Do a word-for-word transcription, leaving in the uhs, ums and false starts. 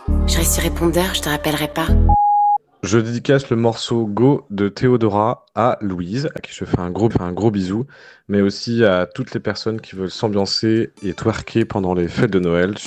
Je reste sur répondeur, je te rappellerai pas. Je dédicace le morceau Go de Théodora à Louise, à qui je fais un gros, un gros bisou, mais aussi à toutes les personnes qui veulent s'ambiancer et twerker pendant les fêtes de Noël